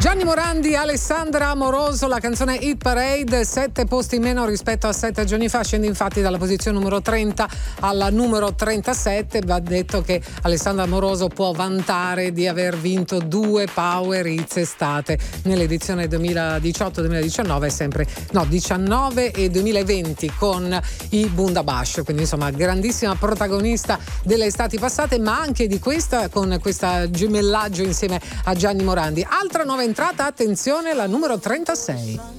Gianni Morandi, Alessandra Amoroso, la canzone Hit Parade, 7 posti in meno rispetto a 7 giorni fa, scende infatti dalla posizione numero 30 alla numero 37. Va detto che Alessandra Amoroso può vantare di aver vinto 2 Power Hits estate nell'edizione 2018-2019, sempre 19 e 2020 con i Bundabash, quindi insomma grandissima protagonista delle estati passate, ma anche di questa, con questa gemellaggio insieme a Gianni Morandi. Altra nuova entrata, attenzione, la numero 36.